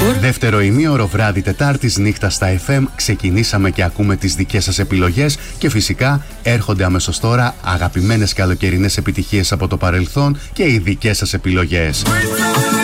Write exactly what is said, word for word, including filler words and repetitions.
Δεύτερο ημίωρο βράδυ Τετάρτης νύχτα στα εφ εμ. Ξεκινήσαμε και ακούμε τις δικές σας επιλογές και φυσικά έρχονται αμέσως τώρα αγαπημένες καλοκαιρινές επιτυχίες από το παρελθόν και οι δικές σας επιλογές.